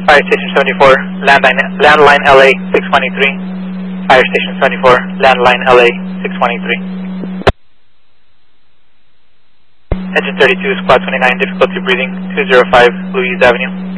Fire Station 74, landline LA 623. Fire Station 74, landline LA 623. Engine 32, Squad 29, difficulty breathing, 205 Louise Avenue.